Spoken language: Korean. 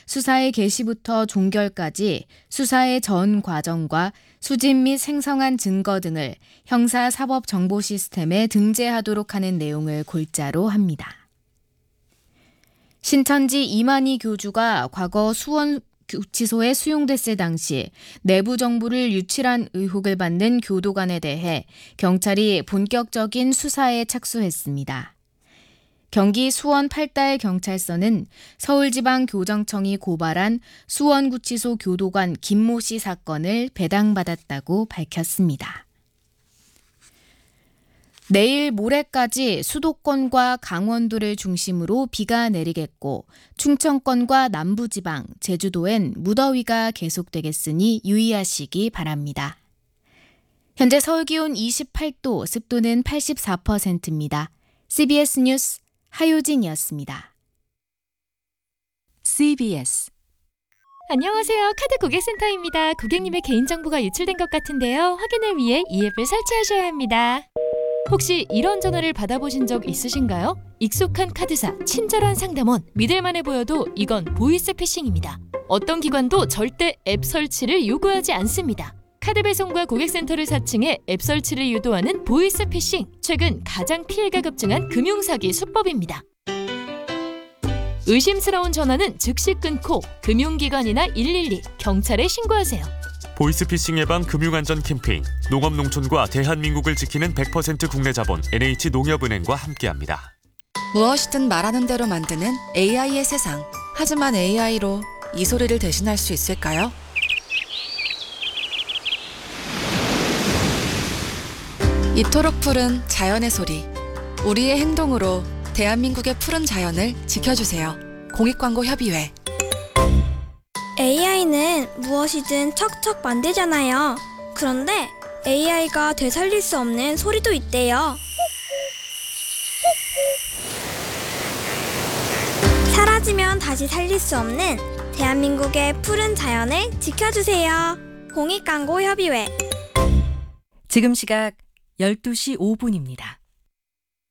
수사의 개시부터 종결까지 수사의 전 과정과 수집 및 생성한 증거 등을 형사사법정보 시스템에 등재하도록 하는 내용을 골자로 합니다. 신천지 이만희 교주가 과거 수원구치소에 수용됐을 당시 내부 정보를 유출한 의혹을 받는 교도관에 대해 경찰이 본격적인 수사에 착수했습니다. 경기 수원 8달 경찰서는 서울지방교정청이 고발한 수원구치소 교도관 김모 씨 사건을 배당받았다고 밝혔습니다. 내일 모레까지 수도권과 강원도를 중심으로 비가 내리겠고 충청권과 남부지방, 제주도엔 무더위가 계속되겠으니 유의하시기 바랍니다. 현재 서울 기온 28도, 습도는 84%입니다. CBS 뉴스 하효진이었습니다. CBS 안녕하세요. 카드 고객센터입니다. 고객님의 개인정보가 유출된 것 같은데요. 확인을 위해 이 앱을 설치하셔야 합니다. 혹시 이런 전화를 받아보신 적 있으신가요? 익숙한 카드사, 친절한 상담원, 믿을만해 보여도 이건 보이스피싱입니다. 어떤 기관도 절대 앱 설치를 요구하지 않습니다. 카드 배송과 고객센터를 사칭해 앱 설치를 유도하는 보이스피싱, 최근 가장 피해가 급증한 금융사기 수법입니다. 의심스러운 전화는 즉시 끊고 금융기관이나 112, 경찰에 신고하세요. 보이스피싱 예방 금융안전 캠페인 농업농촌과 대한민국을 지키는 100% 국내 자본 NH농협은행과 함께합니다. 무엇이든 말하는 대로 만드는 AI의 세상. 하지만 AI로 이 소리를 대신할 수 있을까요? 이토록 푸른 자연의 소리. 우리의 행동으로 대한민국의 푸른 자연을 지켜주세요. 공익광고협의회. AI는 무엇이든 척척 만들잖아요. 그런데 AI가 되살릴 수 없는 소리도 있대요. 사라지면 다시 살릴 수 없는 대한민국의 푸른 자연을 지켜주세요. 공익광고협의회. 지금 시각 12시 5분입니다.